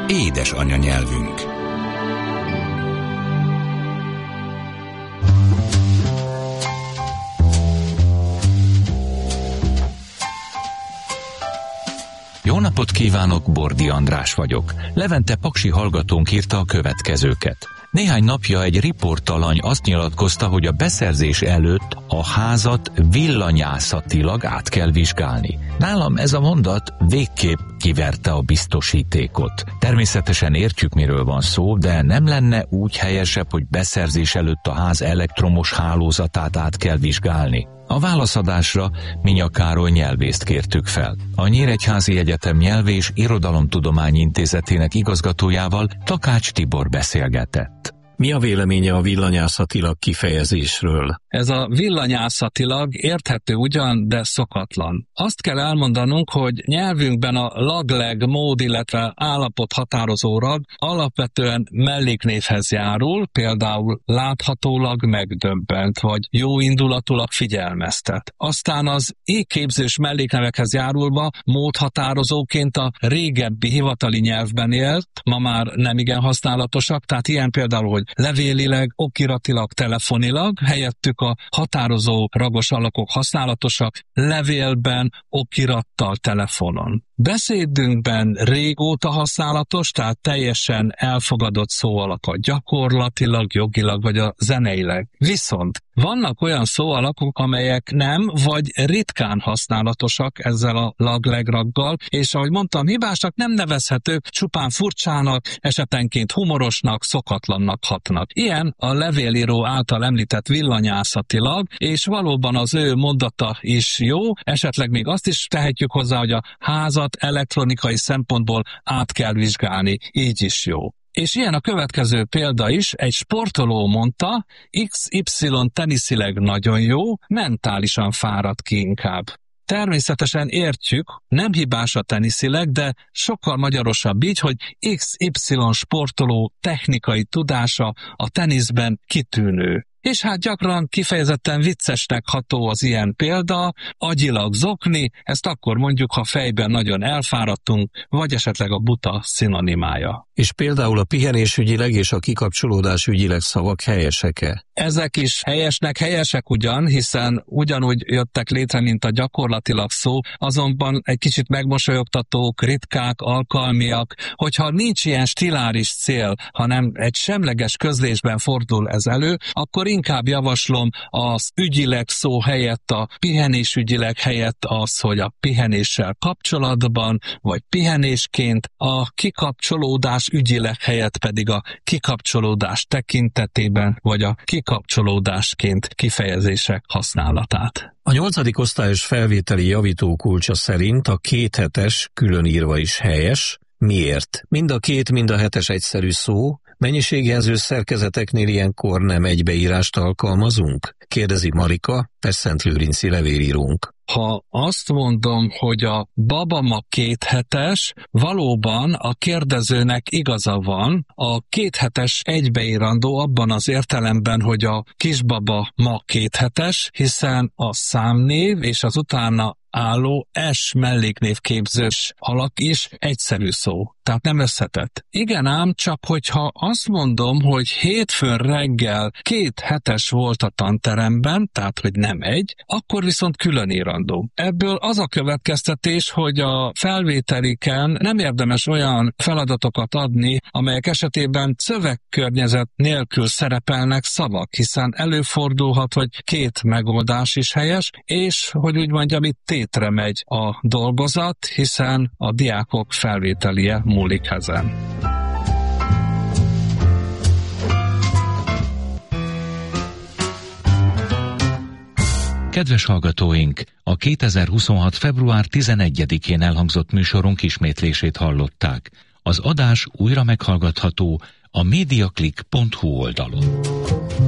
édes anyanyelvünk. Jó napot kívánok, Bordi András vagyok. Levente paksi hallgatónk írta a következőket. Néhány napja egy riportalany azt nyilatkozta, hogy a beszerzés előtt a házat villanyászatilag át kell vizsgálni. Nálam ez a mondat végképp kiverte a biztosítékot. Természetesen értjük, miről van szó, de nem lenne úgy helyesebb, hogy beszerzés előtt a ház elektromos hálózatát át kell vizsgálni? A válaszadásra Minya Károly nyelvészt kértük fel. A Nyíregyházi Egyetem Nyelv- és Irodalomtudományi Intézetének igazgatójával Takács Tibor beszélgetett. Mi a véleménye a villanyászatilag kifejezésről? Ez a villanyászatilag érthető ugyan, de szokatlan. Azt kell elmondanunk, hogy nyelvünkben a lagleg mód, illetve állapot határozó rag alapvetően melléknévhez járul, például láthatólag megdöbbent, vagy jóindulatulag figyelmeztet. Aztán az ékképzős melléknevekhez járulva módhatározóként a régebbi hivatali nyelvben élt, ma már nem igen használatosak, tehát ilyen például, hogy levélileg, okiratilag, telefonilag, helyettük a határozó ragos alakok használatosak levélben, okirattal, telefonon. Beszédünkben régóta használatos, tehát teljesen elfogadott szóalak gyakorlatilag, jogilag vagy a zeneileg. Viszont vannak olyan szóalakok, amelyek nem vagy ritkán használatosak ezzel a laglegraggal, és ahogy mondtam, hibásnak nem nevezhetők, csupán furcsának, esetenként humorosnak, szokatlannak hatnak. Ilyen a levélíró által említett villanyászatilag, és valóban az ő mondata is jó, esetleg még azt is tehetjük hozzá, hogy a házat elektronikai szempontból át kell vizsgálni, így is jó. És ilyen a következő példa is, egy sportoló mondta, XY teniszileg nagyon jó, mentálisan fáradt ki inkább. Természetesen értjük, nem hibás a teniszileg, de sokkal magyarosabb így, hogy XY sportoló technikai tudása a teniszben kitűnő. És hát gyakran kifejezetten viccesnek ható az ilyen példa, agyilag zokni, ezt akkor mondjuk, ha fejben nagyon elfáradtunk, vagy esetleg a buta szinonimája. És például a pihenésügyileg és a kikapcsolódásügyileg szavak helyesek-e? Ezek is helyesek ugyan, hiszen ugyanúgy jöttek létre, mint a gyakorlatilag szó, azonban egy kicsit megmosolyogtatók, ritkák, alkalmiak, hogyha nincs ilyen stiláris cél, hanem egy semleges közlésben fordul ez elő, akkor inkább javaslom az ügyileg szó helyett a pihenésügyileg helyett az, hogy a pihenéssel kapcsolatban, vagy pihenésként, a kikapcsolódás ügyileg helyett pedig a kikapcsolódás tekintetében, vagy a kikapcsolódásként kifejezések használatát. A 8. osztályos felvételi javító kulcsa szerint a 2 hetes különírva is helyes. Miért? Mind a 2, mind a 7-es egyszerű szó. Mennyiségjelző szerkezeteknél ilyenkor nem egybeírást alkalmazunk? Kérdezi Marika, Pest-Szentlőrinci levélírónk. Ha azt mondom, hogy a baba ma 2 hetes, valóban a kérdezőnek igaza van, a 2 hetes egybeírandó abban az értelemben, hogy a kisbaba ma 2 hetes, hiszen a számnév és az utána álló S melléknévképzős alak is egyszerű szó, tehát nem összetett. Igen ám, csak hogyha azt mondom, hogy hétfőn reggel 2 hetes volt a tanteremben, tehát hogy nem egy, akkor viszont külön írandó. Ebből az a következtetés, hogy a felvételiken nem érdemes olyan feladatokat adni, amelyek esetében szövegkörnyezet nélkül szerepelnek szavak, hiszen előfordulhat, hogy 2 megoldás is helyes, és hogy úgy mondjam, itt tétre megy a dolgozat, hiszen a diákok felvételie múlik ezen. Kedves hallgatóink, a 2026. február 11-én elhangzott műsorunk ismétlését hallották. Az adás újra meghallgatható a mediaclick.hu oldalon.